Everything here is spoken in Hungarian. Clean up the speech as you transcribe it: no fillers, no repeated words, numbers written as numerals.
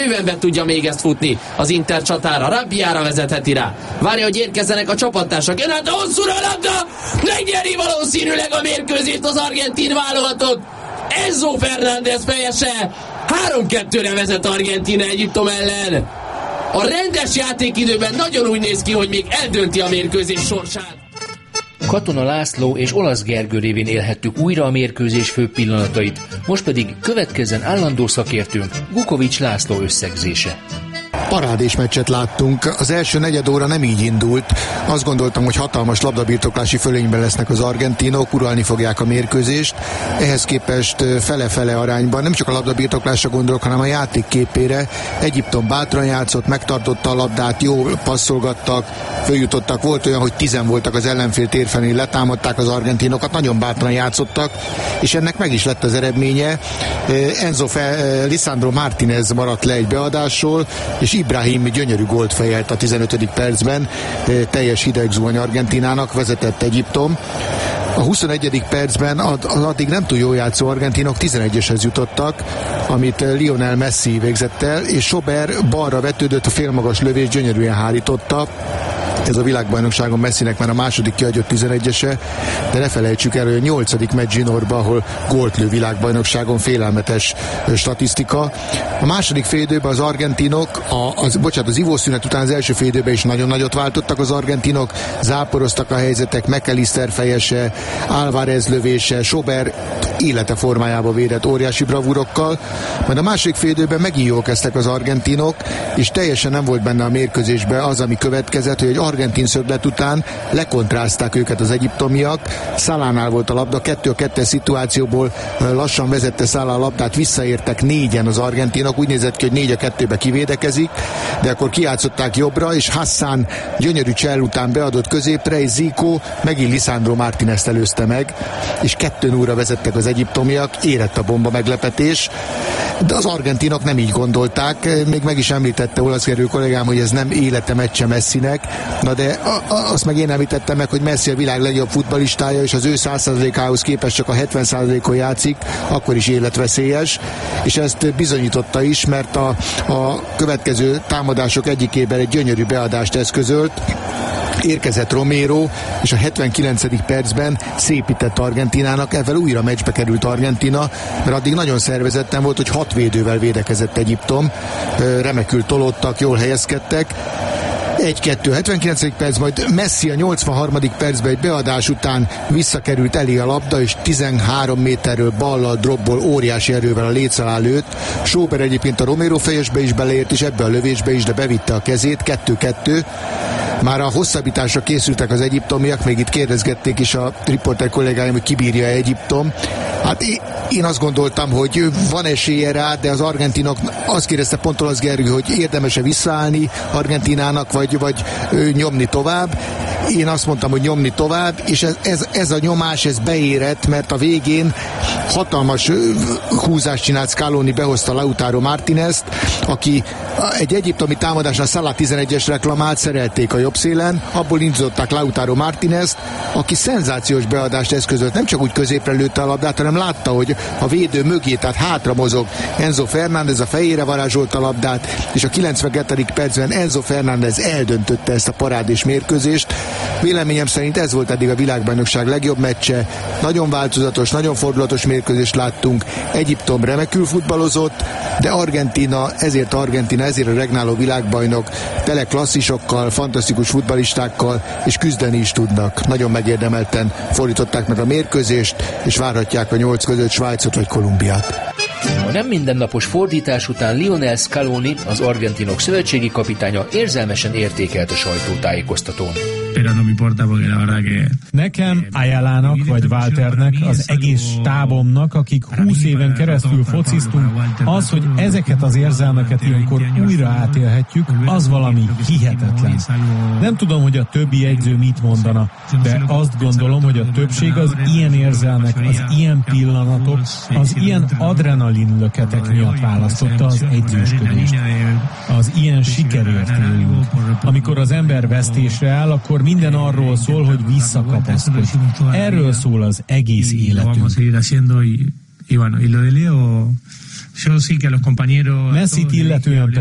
Bőven be tudja még ezt futni az Inter csatára, Rabbiára vezetheti rá. Várja, hogy érkezzenek a csapattársak. Jön át a hosszúra a labda, megnyeri valószínűleg a mérkőzést az argentin válogatott. Enzo Fernández fejese, 3-2-re vezet Argentína Egyiptom ellen. A rendes játékidőben nagyon úgy néz ki, hogy még eldönti a mérkőzés sorsát. Katona László és Olasz Gergő révén élhettük újra a mérkőzés fő pillanatait, most pedig következzen állandó szakértőnk, Vukovics László összegzése. Parádés meccset láttunk. Az első negyed óra nem így indult. Azt gondoltam, hogy hatalmas labdabirtoklási fölényben lesznek az argentinok, uralni fogják a mérkőzést. Ehhez képest fele-fele arányban, nem csak a labdabirtoklásra gondolok, hanem a játék képére. Egyiptom bátran játszott, megtartotta a labdát, jól passzolgattak, följutottak. Volt olyan, hogy 10 voltak az ellenfél térfelén, letámadták az argentinokat, nagyon bátran játszottak, és ennek meg is lett az eredménye. Lisandro Martínez maradt le egy beadásról, és Ibrahim gyönyörű gólt fejelt a 15. percben, teljes hidegzuhany Argentinának, vezetett Egyiptom. A 21. percben addig nem túl jól játszó argentinok 11-eshez jutottak, amit Lionel Messi végzett el, és Sober balra vetődött, a félmagas lövés gyönyörűen hárította. Ez a világbajnokságon Messinek már a második kihagyott 11-ese, de ne felejtsük el, hogy a 8. meccs zsinórba, ahol gólt lő világbajnokságon, félelmetes statisztika. A második félidőben az argentinok, az ivószünet után az első félidőben is nagyon nagyot váltottak az argentinok, záporoztak a helyzetek, McAllister fejese, Álvarez lövése, Sober élete formájába védett óriási bravúrokkal, majd a második félidőben megint jól kezdtek az argentinok, és teljesen nem volt benne a mérkőzésben az, ami következett, hogy egy argentin szöglet után lekontrázták őket az egyiptomiak. Salánál volt a labda, 2-2 szituációból lassan vezette Salah a labdát, visszaértek 4-en az argentinok, úgy nézett ki, hogy 4-2-be kivédekezik, de akkor kijátszották jobbra, és Hassan gyönyörű csel után beadott középre, és Zico megint Lisandro Martínezt előzte meg, és 2-0-ra vezettek az egyiptomiak, érett a bomba meglepetés, de az argentinok nem így gondolták, még meg is említette Olasz Gergő kollégám, hogy ez nem élete meccse Messinek, na de azt meg én említettem meg, hogy Messi a világ legjobb futballistája, és az ő 100%-ához képest csak a 70%-on játszik, akkor is életveszélyes, és ezt bizonyította is, mert a következő támadások egyikében egy gyönyörű beadást eszközölt, érkezett Romero, és a 79. percben szépített Argentinának, ezzel újra meccsbe került Argentina, mert addig nagyon szervezetten volt, hogy 6 védővel védekezett Egyiptom, remekül tolódtak, jól helyezkedtek. 1-2, 79. perc, majd Messi a 83. percben egy beadás után visszakerült elé a labda, és 13 méterről ballal, dropból óriási erővel a léc alá lőtt. Sober egyébként a Romero fejesbe is beleért, és ebbe a lövésbe is, de bevitte a kezét, 2-2. Már a hosszabbításra készültek az egyiptomiak, még itt kérdezgették is a riporter kollégáim, hogy kibírja Egyiptom. Hát én azt gondoltam, hogy van esélye rá, de az argentinok azt kérdezte pont Olasz Gergő, hogy érdemes-e visszaállni Argentinának, vagy nyomni tovább. Én azt mondtam, hogy nyomni tovább, és ez a nyomás, ez beérett, mert a végén hatalmas húzást csinált Scaloni, behozta Lautaro Martínezt, aki egy egyiptomi támadásnál Salah 11-es reklamált, szerelték a jobb szélen, abból indították Lautaro Martínezt, aki szenzációs beadást eszközölt, nem csak úgy középre lőtte a labdát, hanem látta, hogy a védő mögé, tehát hátra mozog Enzo Fernández, a fejére varázsolta a labdát, és a 92. percben Enzo Fernández eldöntötte ezt a parádés mérkőzést. Véleményem szerint ez volt eddig a világbajnokság legjobb meccse, nagyon változatos, nagyon fordulatos mérkőzést láttunk, Egyiptom remekül futballozott, de Argentína, ezért a regnáló világbajnok, tele klasszisokkal, fantasztikus futballistákkal, és küzdeni is tudnak. Nagyon megérdemelten fordították meg a mérkőzést, és várhatják a 8 között Svájcot vagy Kolumbiát. A nem mindennapos fordítás után Lionel Scaloni, az argentinok szövetségi kapitánya érzelmesen értékelt a sajtótájékoztatón. Nekem, Ayalának vagy Walternek, az egész stábomnak, akik 20 éven keresztül fociztunk, az, hogy ezeket az érzelmeket ilyenkor újra átélhetjük, az valami hihetetlen. Nem tudom, hogy a többi jegyző mit mondana, de azt gondolom, hogy a többség az ilyen érzelmek, az ilyen pillanatok, az ilyen adrenalin löketek miatt választotta az edzősködést. Az ilyen sikerért élünk. Amikor az ember vesztésre áll, akkor minden arról szól, hogy visszakapaszkodj. Erről szól az egész életünk. Messit illetően